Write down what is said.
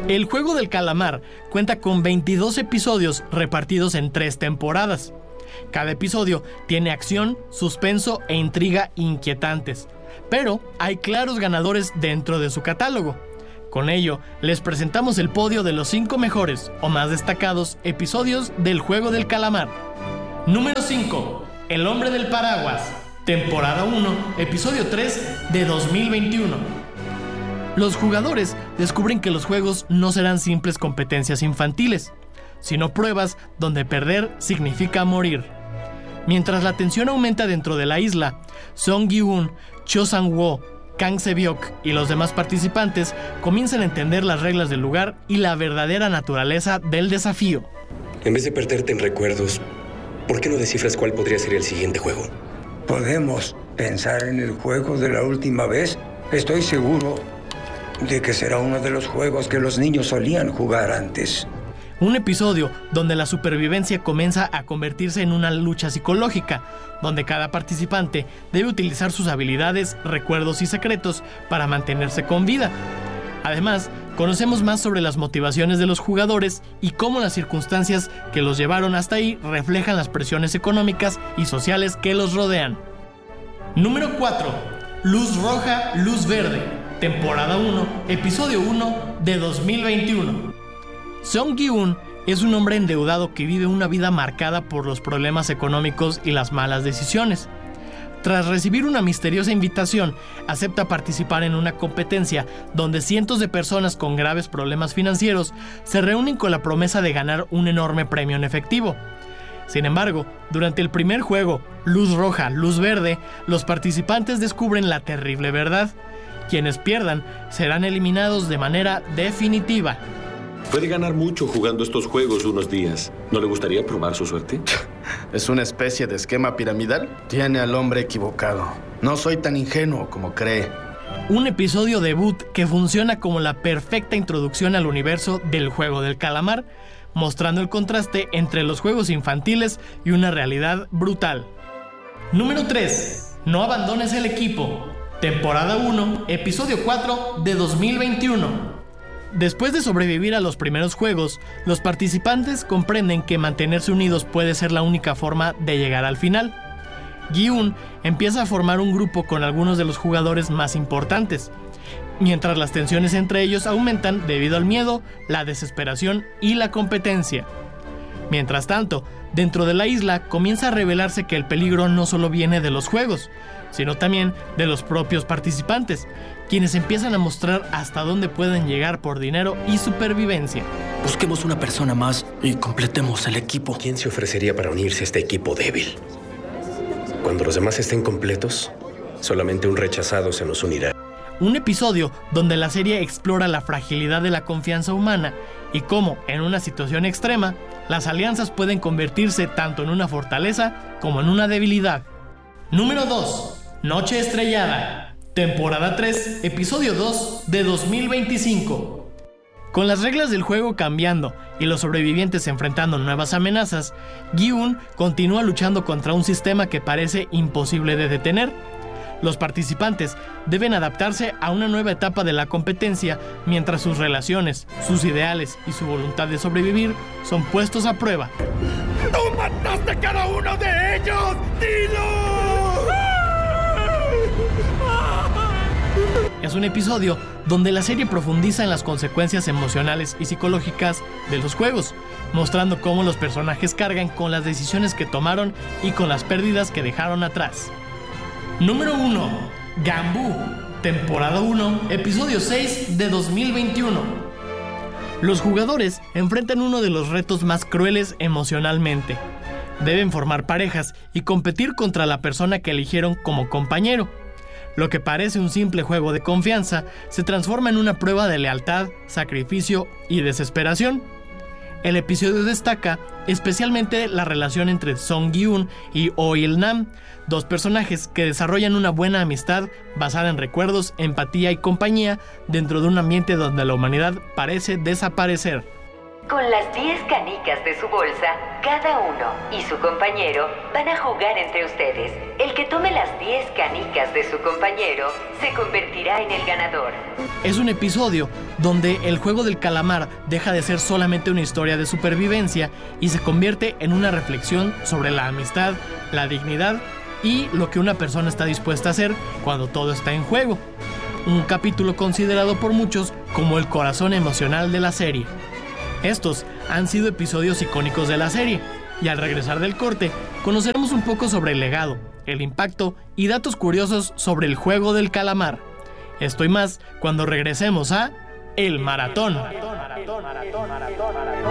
El Juego del Calamar cuenta con 22 episodios repartidos en 3 temporadas. Cada episodio tiene acción, suspenso e intriga inquietantes, pero hay claros ganadores dentro de su catálogo. Con ello, les presentamos el podio de los 5 mejores o más destacados episodios del Juego del Calamar. Número 5. El Hombre del Paraguas, temporada 1, episodio 3 de 2021. Los jugadores descubren que los juegos no serán simples competencias infantiles, sino pruebas donde perder significa morir. Mientras la tensión aumenta dentro de la isla, Song Gi-un, Cho Sang-woo, Kang Se-byok y los demás participantes comienzan a entender las reglas del lugar y la verdadera naturaleza del desafío. En vez de perderte en recuerdos, ¿por qué no descifras cuál podría ser el siguiente juego? ¿Podemos pensar en el juego de la última vez? Estoy seguro de que será uno de los juegos que los niños solían jugar antes. Un episodio donde la supervivencia comienza a convertirse en una lucha psicológica, donde cada participante debe utilizar sus habilidades, recuerdos y secretos para mantenerse con vida. Además, conocemos más sobre las motivaciones de los jugadores y cómo las circunstancias que los llevaron hasta ahí reflejan las presiones económicas y sociales que los rodean. Número 4. Luz Roja, Luz Verde, temporada 1, episodio 1 de 2021. Song Gi-un es un hombre endeudado que vive una vida marcada por los problemas económicos y las malas decisiones. Tras recibir una misteriosa invitación, acepta participar en una competencia donde cientos de personas con graves problemas financieros se reúnen con la promesa de ganar un enorme premio en efectivo. Sin embargo, durante el primer juego, Luz Roja, Luz Verde, los participantes descubren la terrible verdad. Quienes pierdan serán eliminados de manera definitiva. Puede ganar mucho jugando estos juegos unos días. ¿No le gustaría probar su suerte? ¿Es una especie de esquema piramidal? Tiene al hombre equivocado. No soy tan ingenuo como cree. Un episodio debut que funciona como la perfecta introducción al universo del Juego del Calamar, mostrando el contraste entre los juegos infantiles y una realidad brutal. Número 3. No abandones el equipo, temporada 1, episodio 4 de 2021. Después de sobrevivir a los primeros juegos, los participantes comprenden que mantenerse unidos puede ser la única forma de llegar al final. Gi-un empieza a formar un grupo con algunos de los jugadores más importantes, mientras las tensiones entre ellos aumentan debido al miedo, la desesperación y la competencia. Mientras tanto, dentro de la isla comienza a revelarse que el peligro no solo viene de los juegos, sino también de los propios participantes, quienes empiezan a mostrar hasta dónde pueden llegar por dinero y supervivencia. Busquemos una persona más y completemos el equipo. ¿Quién se ofrecería para unirse a este equipo débil? Cuando los demás estén completos, solamente un rechazado se nos unirá. Un episodio donde la serie explora la fragilidad de la confianza humana y cómo, en una situación extrema, las alianzas pueden convertirse tanto en una fortaleza como en una debilidad. Número 2. Noche Estrellada, temporada 3, episodio 2 de 2025. Con las reglas del juego cambiando y los sobrevivientes enfrentando nuevas amenazas, Gi-un continúa luchando contra un sistema que parece imposible de detener. Los participantes deben adaptarse a una nueva etapa de la competencia mientras sus relaciones, sus ideales y su voluntad de sobrevivir son puestos a prueba. ¡Tú mataste a cada uno de ellos! ¡Dilo! Es un episodio donde la serie profundiza en las consecuencias emocionales y psicológicas de los juegos, mostrando cómo los personajes cargan con las decisiones que tomaron y con las pérdidas que dejaron atrás. Número 1. Ganbu, temporada 1, episodio 6 de 2021. Los jugadores enfrentan uno de los retos más crueles emocionalmente. Deben formar parejas y competir contra la persona que eligieron como compañero. Lo que parece un simple juego de confianza se transforma en una prueba de lealtad, sacrificio y desesperación. El episodio destaca especialmente la relación entre Song Gi-un y Oh Il-nam, dos personajes que desarrollan una buena amistad basada en recuerdos, empatía y compañía dentro de un ambiente donde la humanidad parece desaparecer. Con las 10 canicas de su bolsa, cada uno y su compañero van a jugar entre ustedes. El que tome las 10 canicas de su compañero se convertirá en el ganador. Es un episodio donde el juego del calamar deja de ser solamente una historia de supervivencia y se convierte en una reflexión sobre la amistad, la dignidad y lo que una persona está dispuesta a hacer cuando todo está en juego. Un capítulo considerado por muchos como el corazón emocional de la serie. Estos han sido episodios icónicos de la serie, y al regresar del corte, conoceremos un poco sobre el legado, el impacto y datos curiosos sobre el juego del calamar. Esto y más cuando regresemos a El Maratón.